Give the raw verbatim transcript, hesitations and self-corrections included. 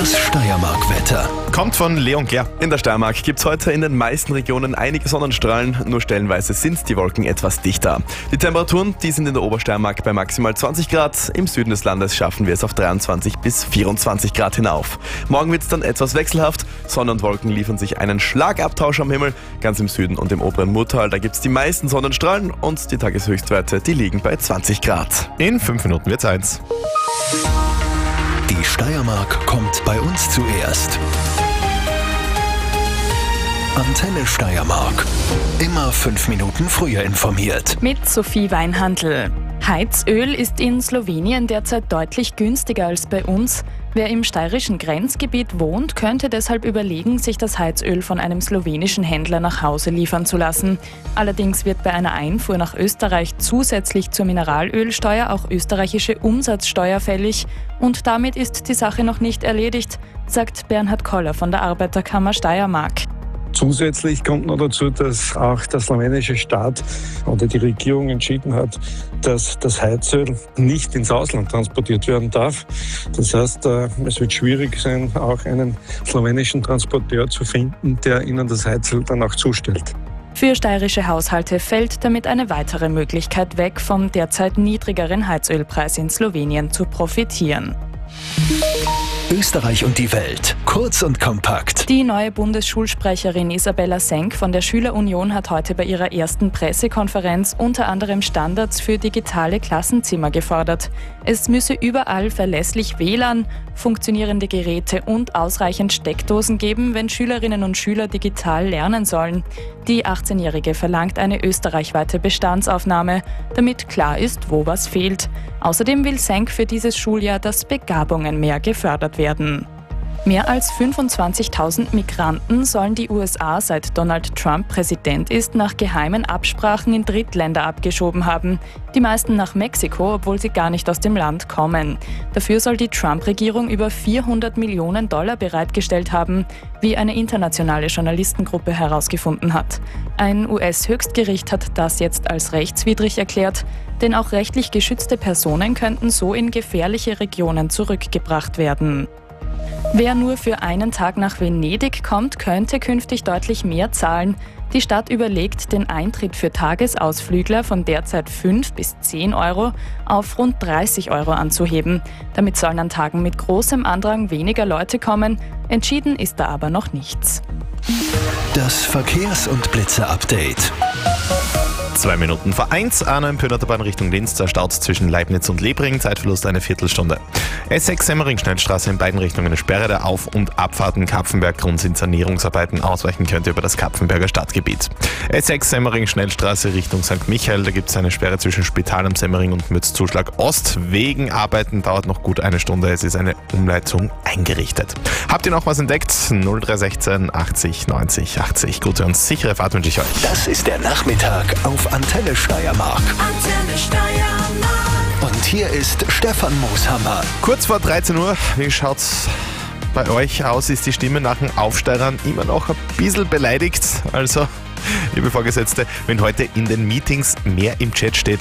Das Steiermark-Wetter. Kommt von Leon Gerr. In der Steiermark gibt es heute in den meisten Regionen einige Sonnenstrahlen, nur stellenweise sind die Wolken etwas dichter. Die Temperaturen, die sind in der Obersteiermark bei maximal zwanzig Grad, im Süden des Landes schaffen wir es auf dreiundzwanzig bis vierundzwanzig Grad hinauf. Morgen wird es dann etwas wechselhaft, Sonne und Wolken liefern sich einen Schlagabtausch am Himmel. Ganz im Süden und im oberen Murtal, da gibt es die meisten Sonnenstrahlen und die Tageshöchstwerte, die liegen bei zwanzig Grad. In fünf Minuten wird's eins. Die Steiermark kommt bei uns zuerst. Antenne Steiermark. Immer fünf Minuten früher informiert. Mit Sophie Weinhandl. Heizöl ist in Slowenien derzeit deutlich günstiger als bei uns. Wer im steirischen Grenzgebiet wohnt, könnte deshalb überlegen, sich das Heizöl von einem slowenischen Händler nach Hause liefern zu lassen. Allerdings wird bei einer Einfuhr nach Österreich zusätzlich zur Mineralölsteuer auch österreichische Umsatzsteuer fällig. Und damit ist die Sache noch nicht erledigt, sagt Bernhard Koller von der Arbeiterkammer Steiermark. Zusätzlich kommt noch dazu, dass auch der slowenische Staat oder die Regierung entschieden hat, dass das Heizöl nicht ins Ausland transportiert werden darf. Das heißt, es wird schwierig sein, auch einen slowenischen Transporteur zu finden, der ihnen das Heizöl dann auch zustellt. Für steirische Haushalte fällt damit eine weitere Möglichkeit weg, vom derzeit niedrigeren Heizölpreis in Slowenien zu profitieren. Österreich und die Welt. Kurz und kompakt. Die neue Bundesschulsprecherin Isabella Senk von der Schülerunion hat heute bei ihrer ersten Pressekonferenz unter anderem Standards für digitale Klassenzimmer gefordert. Es müsse überall verlässlich W L A N, funktionierende Geräte und ausreichend Steckdosen geben, wenn Schülerinnen und Schüler digital lernen sollen. Die achtzehnjährige verlangt eine österreichweite Bestandsaufnahme, damit klar ist, wo was fehlt. Außerdem will Senk für dieses Schuljahr, dass Begabungen mehr gefördert werden. Mehr als fünfundzwanzigtausend Migranten sollen die U S A, seit Donald Trump Präsident ist, nach geheimen Absprachen in Drittländer abgeschoben haben. Die meisten nach Mexiko, obwohl sie gar nicht aus dem Land kommen. Dafür soll die Trump-Regierung über vierhundert Millionen Dollar bereitgestellt haben, wie eine internationale Journalistengruppe herausgefunden hat. Ein U S-Höchstgericht hat das jetzt als rechtswidrig erklärt, denn auch rechtlich geschützte Personen könnten so in gefährliche Regionen zurückgebracht werden. Wer nur für einen Tag nach Venedig kommt, könnte künftig deutlich mehr zahlen. Die Stadt überlegt, den Eintritt für Tagesausflügler von derzeit fünf bis zehn Euro auf rund dreißig Euro anzuheben. Damit sollen an Tagen mit großem Andrang weniger Leute kommen. Entschieden ist da aber noch nichts. Das Verkehrs- und Blitzer-Update. Zwei Minuten vor eins, A neun Pöhnaterbahn Richtung Linz, der Start zwischen Leibniz und Lebring, Zeitverlust eine Viertelstunde. S sechs Semmering-Schnellstraße in beiden Richtungen eine Sperre, der Auf- und Abfahrten Kapfenberg. Grund sind Sanierungsarbeiten, ausweichen könnte über das Kapfenberger Stadtgebiet. S sechs Semmering-Schnellstraße Richtung Sankt Michael, da gibt es eine Sperre zwischen Spital am Semmering und Mützzuschlag Ost. Wegen Arbeiten dauert noch gut eine Stunde, es ist eine Umleitung eingerichtet. Habt ihr noch was entdeckt? null drei eins sechs achtzig neunzig achtzig. Gute und sichere Fahrt wünsche ich euch. Das ist der Nachmittag auf Antenne Steiermark. Antenne Steiermark. Und hier ist Stefan Mooshammer. Kurz vor dreizehn Uhr, wie schaut's bei euch aus? Ist die Stimme nach den Aufsteirern immer noch ein bisschen beleidigt? Also, liebe Vorgesetzte, wenn heute in den Meetings mehr im Chat steht